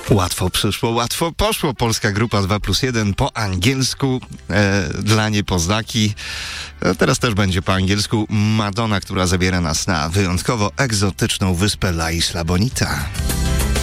Łatwo przyszło, łatwo poszło. Polska grupa 2+1 po angielsku, dla niepoznaki. Teraz też będzie po angielsku. Madonna, która zabiera nas na wyjątkowo egzotyczną wyspę La Isla Bonita.